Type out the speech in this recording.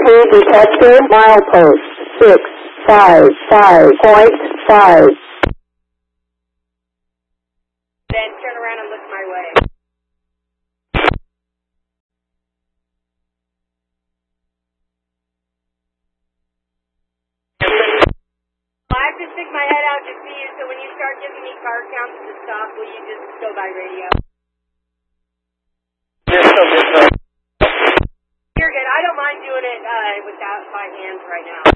detector, milepost 655.5. Then turn around and look my way. I have to stick my head out to see you, so when you start giving me car counts to stop, will you just go by radio? You're good. I don't mind doing it without by hands right now.